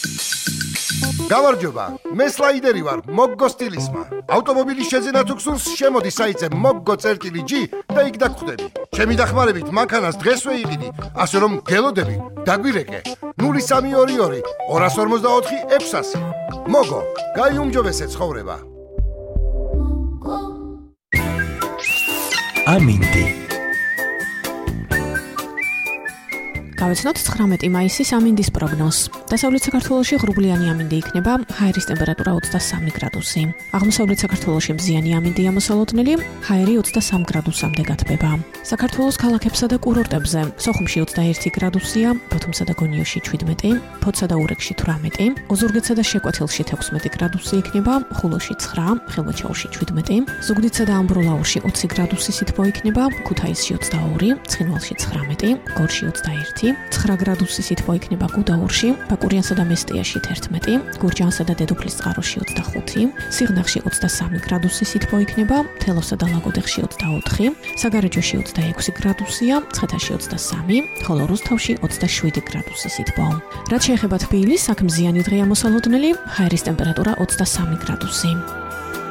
გამარჯობა, მე სლაიდერი ვარ, მოგგო სტილისმა. ავტომობილის შეძენა თუ გსურს, შემოდი საიტზე moggo.g და იქ დაგხვდები. ჩემი დახმარებით მანქანას დღესვე იყიდი, ასე რომ გელოდები, დაგვირეკე. 0322 254 600. მოგო, გაიუმჯობესე ცხოვრება. ამინდი. გავეცნოთ 19 მაისის ამინდის პროგნოზს. დასავლეთ საქართველოში ღრუბლიანი ამინდი იქნება, ჰაერის ტემპერატურა 23 გრადუსი. აღმოსავლეთ საქართველოში მზიანი ამინდია მოსალოდნელი, ჰაერი 23 გრადუსამდე გათბება. საქართველოს ქალაქებსა და კურორტებზე სოხუმში 21 გრადუსია, ბოთუმსა და გონიოში 17, ფოთსა და ურეკში 18, ოზურგეთსა და შეკვეთილში 16 გრადუსი იქნება, ხულოში 9, ხილვაჩაურში 17, ზუგდიდსა და ამბროლაურში 20 გრადუსი სითბო იქნება, ქუთაისში 22, ცხინვალში 19, გორში 21, 9 გრადუსი სითბო იქნება გუდაურში, ბაკურიანსა და მესტიაში 11, გურჯაანსა და დედოფლის წყაროში 25, სიღნაღში 23 გრადუსი სითბო იქნება, თელავსა და ლაგოდეხში 24, საგარეჯოში 26 გრადუსია, ცხეთაში 23, ხოლო რუსთავში 27 გრადუსი სითბო. რაც შეეხება თბილისს, აქ მზიანი დღეა მოსალოდნელი, ჰაერის ტემპერატურა 23 გრადუსი.